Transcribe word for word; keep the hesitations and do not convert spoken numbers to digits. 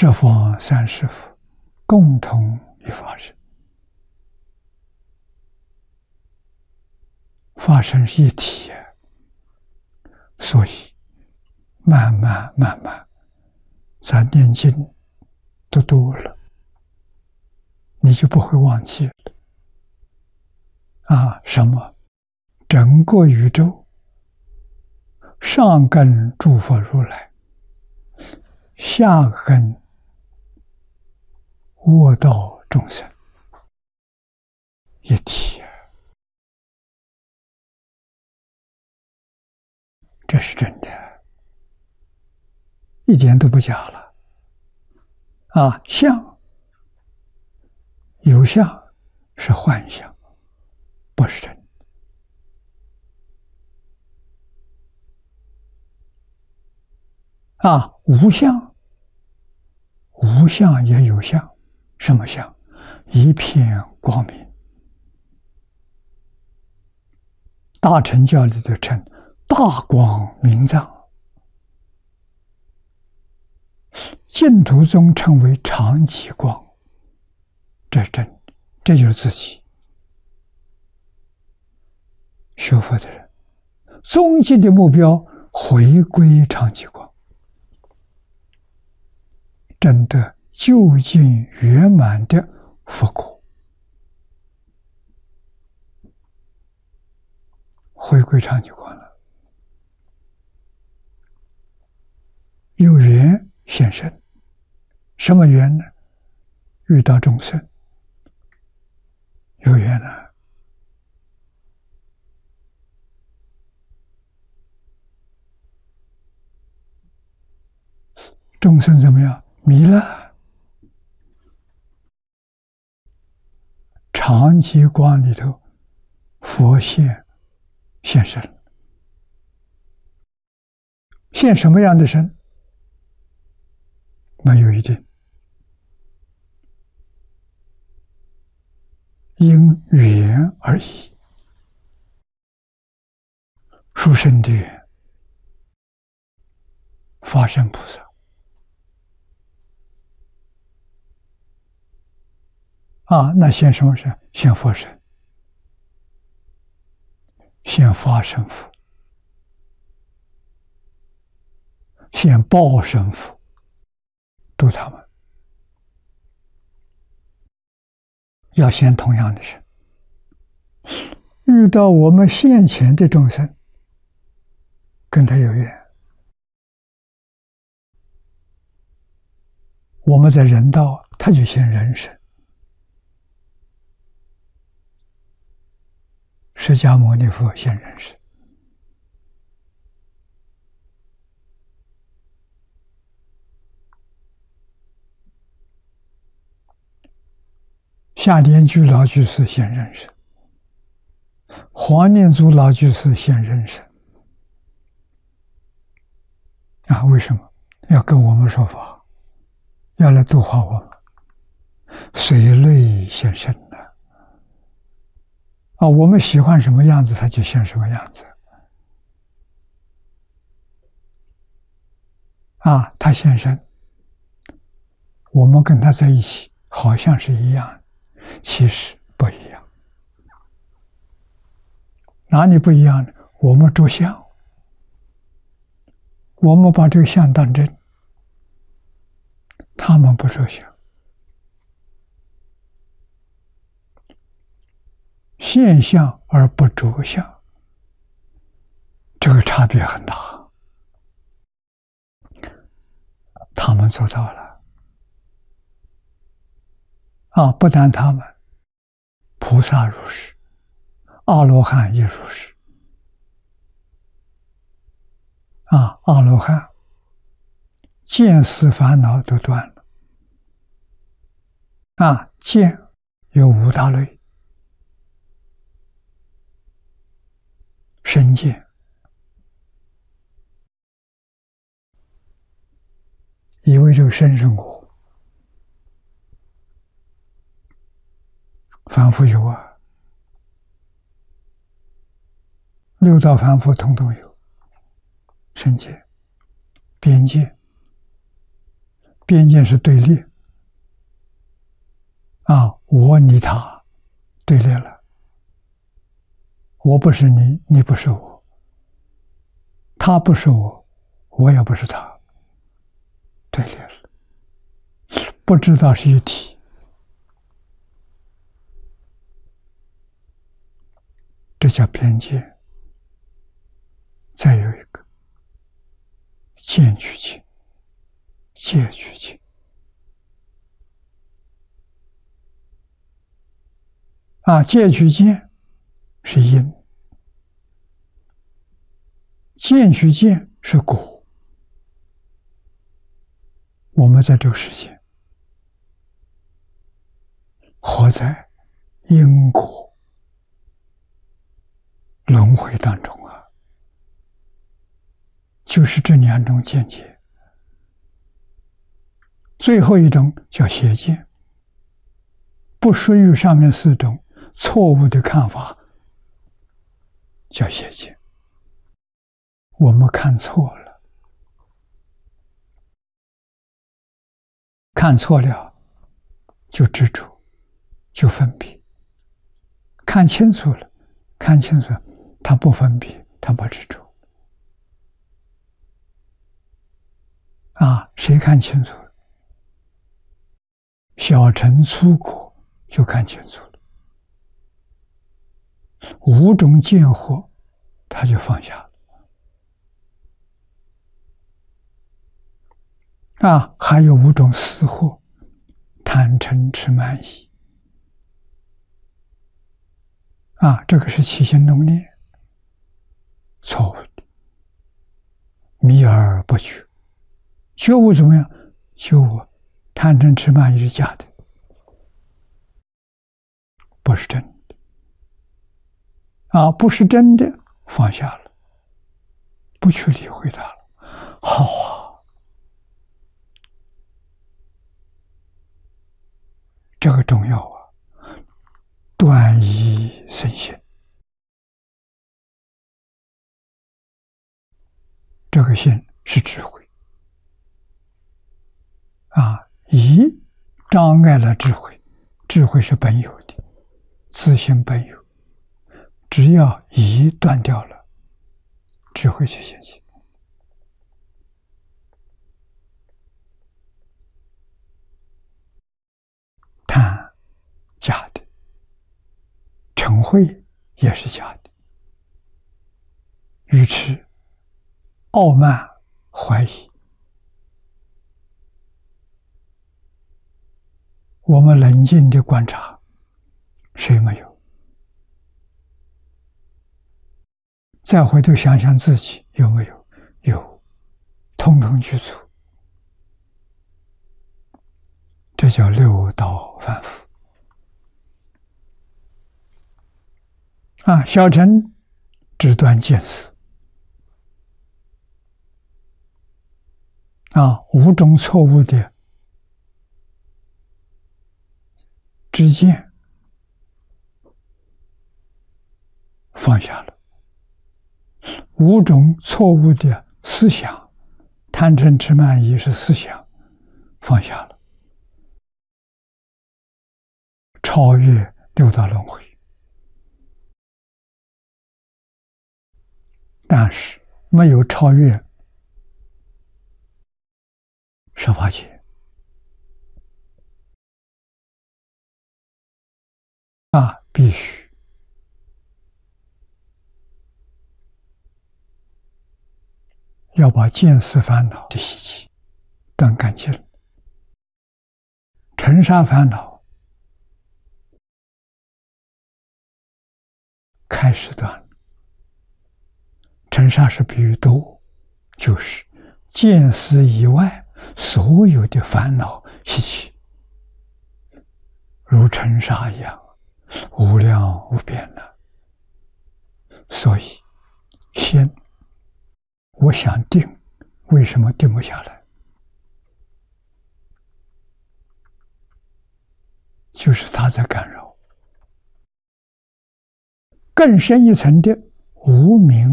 十方三世佛共同一法身，法身是一体，所以慢慢慢慢，咱念经读多了，你就不会忘记了。啊，什么？整个宇宙，上根诸佛如来，下根卧道众生，一体，这是真的，一点都不假了。啊，相有相是幻相，不是真的。啊，无相，无相也有相，什么相？一片光明。大乘教里头称大光明藏，净土宗称为常寂光，这是真的，这就是自己学佛的人终极的目标，回归常寂光，证得究竟圆满的佛果。回归常寂光了，有缘现身，什么缘呢？遇到众生，有缘了，众生怎么样？迷了。常寂光里头，佛现现身，现什么样的身？没有一定，因缘而异。殊胜的缘，法身菩萨啊，那现什么身？现佛身，现法身佛，现报身佛，度他们。要现同样的身，遇到我们现前的众生，跟他有缘，我们在人道，他就现人身。释迦牟尼佛现人身，下莲居老居士现人身，黄念祖老居士现人身。啊，为什么要跟我们说法？要来度化我们，随类现身呢？啊，我们喜欢什么样子，他就现什么样子。啊，他现身，我们跟他在一起，好像是一样，其实不一样。哪里不一样呢？我们着相，我们把这个相当真，他们不着相。现象而不着相，这个差别很大。他们做到了啊！不但他们，菩萨如是，阿罗汉也如是。啊，阿罗汉见思烦恼都断了。啊，见有五大类。身见，以为这个身生果，凡夫有啊，六道凡夫统统有身见、边见、 边界是对立啊，我你他对立了，我不是你，你不是我，他不是我，我也不是他，对立了，不知道是一体。这叫边界。再有一个见取境、戒取境。啊，戒取见是因，见取见是果。我们在这个世界活在因果轮回当中啊，就是这两种见解。最后一种叫邪见，不属于上面四种错误的看法，叫邪见。我们看错了，看错了就执着，就分别；看清楚了，看清楚了，他不分别，他不执着。啊，谁看清楚了？小乘粗果就看清楚了，五种见惑他就放下了。啊，还有五种私惑，贪嗔痴慢疑。啊，这个是起心动念，错误的，迷而不觉。觉悟怎么样？觉悟贪嗔痴慢疑是假的，不是真的。啊，不是真的，放下了，不去理会它了。好啊，这个重要啊！断疑生信，这个信是智慧啊，疑障碍了智慧，智慧是本有的，自性本有，只要疑断掉了，智慧就现起。贪假的，嗔恚也是假的，愚痴、傲慢、怀疑，我们冷静的观察，谁没有？再回头想想自己有没有？有，统统去除。这叫六道反复。啊，小乘只断见思。啊，五种错误的知见放下了，五种错误的思想，贪嗔痴慢疑是思想，放下了，超越六道轮回。但是没有超越十法界啊，必须要把见思烦恼的习气断干净，尘沙烦恼开始断。尘沙是比喻多，就是见思以外所有的烦恼习气，如尘沙一样，无量无边的。所以，先我想定，为什么定不下来？就是它在干扰。更深一层的无明